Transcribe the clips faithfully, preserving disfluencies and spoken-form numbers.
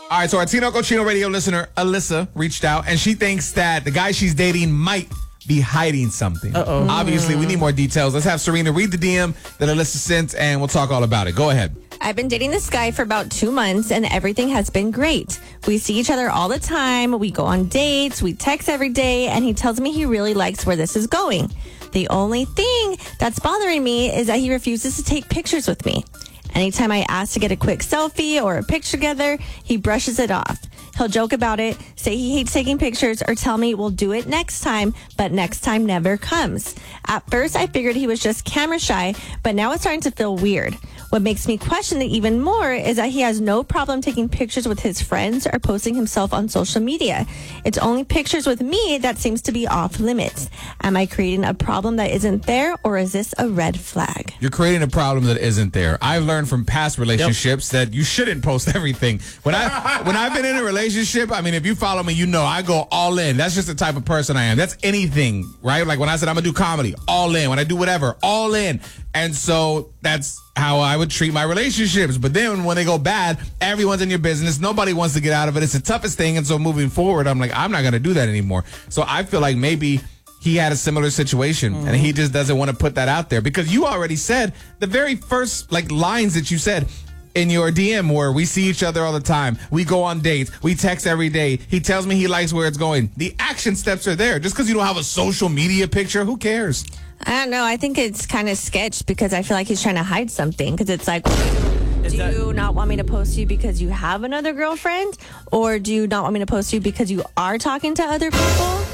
All right, so our Tino Cochino radio listener, Alyssa, reached out, and she thinks that the guy she's dating might be hiding something. Uh-oh. Obviously, we need more details. Let's have Serena read the D M that Alyssa sent, and we'll talk all about it. Go ahead. I've been dating this guy for about two months, and everything has been great. We see each other all the time. We go on dates. We text every day, and he tells me he really likes where this is going. The only thing that's bothering me is that he refuses to take pictures with me. Anytime I ask to get a quick selfie or a picture together, he brushes it off. He'll joke about it, say he hates taking pictures, or tell me we'll do it next time, but next time never comes. At first, I figured he was just camera shy, but now it's starting to feel weird. What makes me question it even more is that he has no problem taking pictures with his friends or posting himself on social media. It's only pictures with me that seems to be off limits. Am I creating a problem that isn't there, or is this a red flag? You're creating a problem that isn't there. I've learned from past relationships yep. that you shouldn't post everything. When I when I've been in a relationship, I mean, if you follow me, you know I go all in. That's just the type of person I am. That's anything, right? Like when I said I'm gonna do comedy, all in. When I do whatever, all in. And so that's how I would treat my relationships. But then when they go bad, everyone's in your business. Nobody wants to get out of it. It's the toughest thing. And so moving forward, I'm like, I'm not going to do that anymore. So I feel like maybe he had a similar situation mm-hmm. and he just doesn't want to put that out there, because you already said the very first like lines that you said in your D M were, we see each other all the time. We go on dates. We text every day. He tells me he likes where it's going. The action steps are there. Just because you don't have a social media picture, who cares? I don't know. I think it's kind of sketched, because I feel like he's trying to hide something. Because it's like, do that- you not want me to post you because you have another girlfriend? Or do you not want me to post you because you are talking to other people?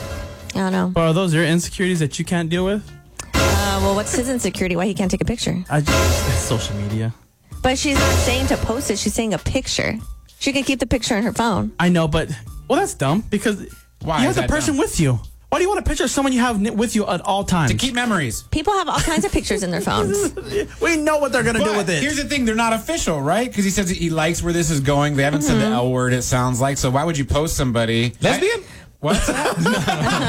I don't know. Well, are those your insecurities that you can't deal with? Uh, well, what's his insecurity? Why he can't take a picture? I just, it's social media. But she's not saying to post it. She's saying a picture. She can keep the picture on her phone. I know, but, well, that's dumb, because Why you have the person dumb? with you. Why do you want a picture of someone you have with you at all times? To keep memories. People have all kinds of pictures in their phones. We know what they're going to do with it. Here's the thing. They're not official, right? Because he says he likes where this is going. They haven't mm-hmm. said the L word, it sounds like. So why would you post somebody? Lesbian? What's that? no, no, no.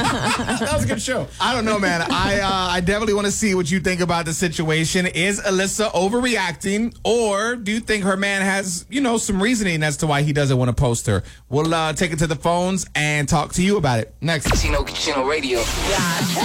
That was a good show. I don't know, man. I uh, I definitely want to see what you think about the situation. Is Alyssa overreacting, or do you think her man has, you know, some reasoning as to why he doesn't want to post her? We'll uh, take it to the phones and talk to you about it next. Tino Cochino Radio. Yeah.